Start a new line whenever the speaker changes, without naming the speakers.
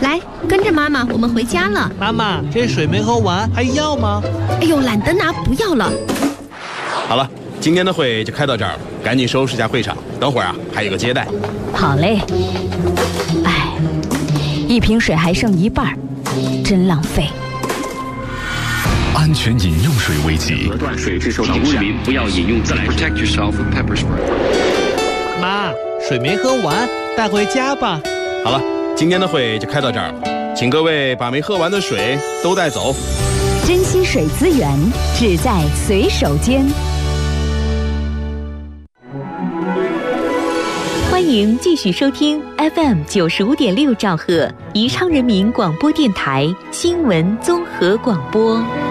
来，跟着妈妈，我们回家了。
妈妈，这水没喝完，还要吗？
哎呦，懒得拿，不要了。
好了，今天的会就开到这儿了，赶紧收拾下会场，等会儿啊还有个接待。
好嘞。哎，一瓶水还剩一半，真浪费。
安全饮用水危机，
断水质受到污染，不要饮用自来水。Protect yourself with pepper spray。
妈，水没喝完，带回家吧。
好了，今天的会就开到这儿了，请各位把没喝完的水都带走。
珍惜水资源，只在随手间。
欢迎继续收听 FM 95.6兆赫宜昌人民广播电台新闻综合广播。